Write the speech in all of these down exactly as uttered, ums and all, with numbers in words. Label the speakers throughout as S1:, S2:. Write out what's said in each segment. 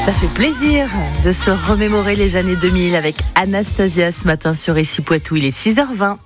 S1: Ça fait plaisir de se remémorer les années deux mille avec Anastasia ce matin sur Ici Poitou. Il est six heures vingt.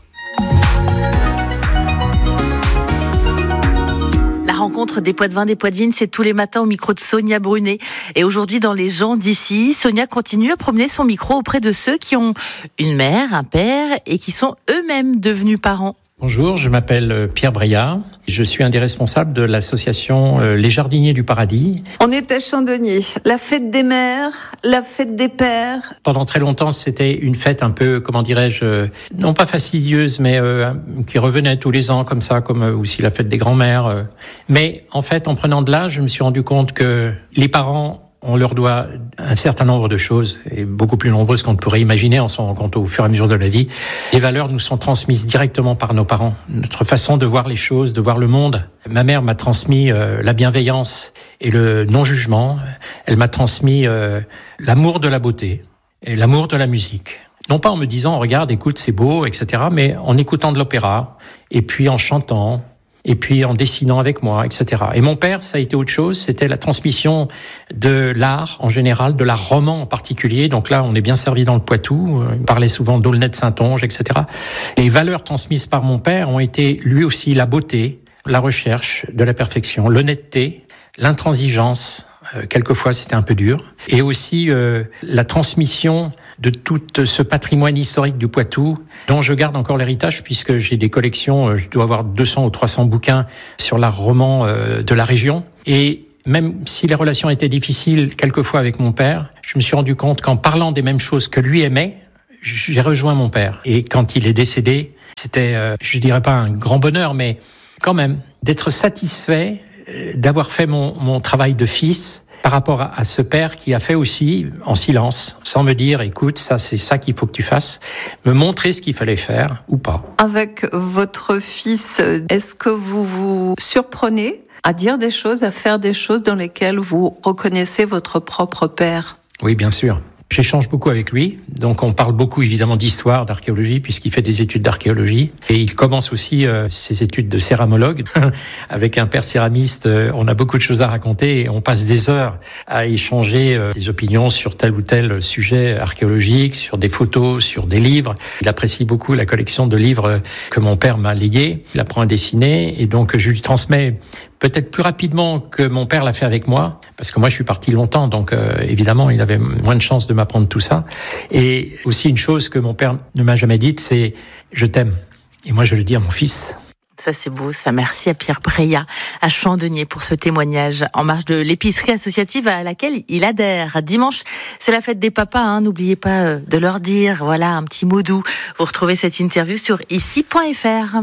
S1: La rencontre des Poitevins, des Poitevines, c'est tous les matins au micro de Sonia Brunet. Et aujourd'hui, dans Les gens d'ici, Sonia continue à promener son micro auprès de ceux qui ont une mère, un père et qui sont eux-mêmes devenus parents.
S2: Bonjour, je m'appelle Pierre Breillat. Je suis un des responsables de l'association Les Jardiniers du Paradis.
S3: On est à Chandonnier, la fête des mères, la fête des pères.
S2: Pendant très longtemps, c'était une fête un peu, comment dirais-je, non pas fastidieuse, mais euh, qui revenait tous les ans comme ça, comme aussi la fête des grands-mères. Mais en fait, en prenant de l'âge, je me suis rendu compte que les parents, on leur doit un certain nombre de choses, et beaucoup plus nombreuses qu'on ne pourrait imaginer. On s'en rend compte au fur et à mesure de la vie. Les valeurs nous sont transmises directement par nos parents. Notre façon de voir les choses, de voir le monde. Ma mère m'a transmis euh, la bienveillance et le non-jugement. Elle m'a transmis euh, l'amour de la beauté et l'amour de la musique. Non pas en me disant, regarde, écoute, c'est beau, et cetera, mais en écoutant de l'opéra, et puis en chantant, et puis en dessinant avec moi, et cetera. Et mon père, ça a été autre chose, c'était la transmission de l'art en général, de l'art roman en particulier. Donc là, on est bien servi dans le Poitou, il parlait souvent d'Aulnay de Saintonge, et cetera. Les valeurs transmises par mon père ont été lui aussi la beauté, la recherche de la perfection, l'honnêteté, l'intransigeance, euh, quelquefois c'était un peu dur, et aussi euh, la transmission de tout ce patrimoine historique du Poitou, dont je garde encore l'héritage, puisque j'ai des collections, je dois avoir deux cents ou trois cents bouquins sur l'art roman de la région. Et même si les relations étaient difficiles quelquefois avec mon père, je me suis rendu compte qu'en parlant des mêmes choses que lui aimait, j'ai rejoint mon père. Et quand il est décédé, c'était, euh, je dirais pas un grand bonheur, mais quand même, d'être satisfait d'avoir fait mon, mon travail de fils par rapport à, à ce père qui a fait aussi en silence, sans me dire, écoute, ça c'est ça qu'il faut que tu fasses, me montrer ce qu'il fallait faire ou pas.
S3: Avec votre fils, est-ce que vous vous surprenez à dire des choses, à faire des choses dans lesquelles vous reconnaissez votre propre père ?
S2: Oui, bien sûr. J'échange beaucoup avec lui, donc on parle beaucoup évidemment d'histoire, d'archéologie, puisqu'il fait des études d'archéologie. Et il commence aussi euh, ses études de céramologue. Avec un père céramiste, euh, on a beaucoup de choses à raconter et on passe des heures à échanger euh, des opinions sur tel ou tel sujet archéologique, sur des photos, sur des livres. Il apprécie beaucoup la collection de livres que mon père m'a légué. Il apprend à dessiner et donc je lui transmets peut-être plus rapidement que mon père l'a fait avec moi, parce que moi je suis parti longtemps, donc euh, évidemment il avait moins de chance de m'apprendre tout ça. Et aussi une chose que mon père ne m'a jamais dite, c'est « je t'aime ». Et moi je le dis à mon fils.
S1: Ça c'est beau, ça. Merci à Pierre Breillat, à Chandonnier pour ce témoignage en marge de l'épicerie associative à laquelle il adhère. Dimanche, c'est la fête des papas, hein. N'oubliez pas de leur dire, voilà, un petit mot doux. Vous retrouvez cette interview sur ici point f r.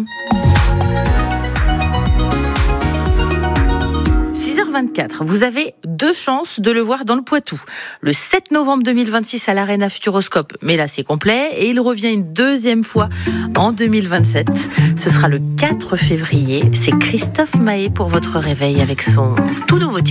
S1: six heures vingt-quatre, vous avez deux chances de le voir dans le Poitou. Le sept novembre deux mille vingt-six à l'Arena Futuroscope, mais là c'est complet, et il revient une deuxième fois en deux mille vingt-sept. Ce sera le quatre février. C'est Christophe Mahé pour votre réveil avec son tout nouveau titre.